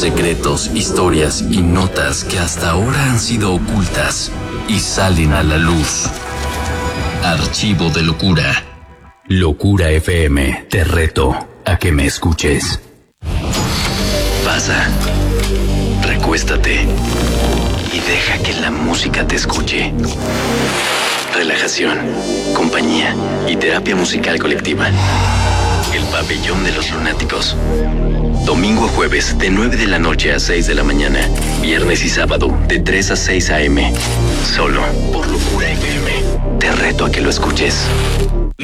secretos, historias y notas que hasta ahora han sido ocultas y salen a la luz. Archivo de Locura. Locura FM. Te reto a que me escuches. Pasa. Recuéstate. Y deja que la música te escuche. Relajación, compañía y terapia musical colectiva. El Pabellón de los Lunáticos. Domingo a jueves de 9 de la noche a 6 de la mañana. Viernes y sábado de 3 a 6 a.m. Solo por Locura FM. Te reto a que lo escuches.